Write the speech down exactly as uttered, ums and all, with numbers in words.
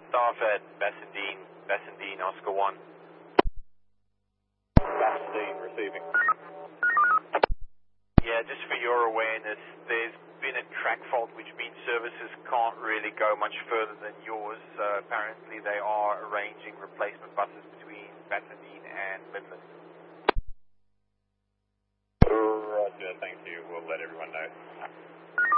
Staff at Bassendean, Bassendean, Oscar one. Bassendean receiving. Yeah, just for your awareness, there's been a track fault which means services can't really go much further than yours. Uh, apparently they are arranging replacement buses between Bassendean and Midland. Roger, thank you. We'll let everyone know.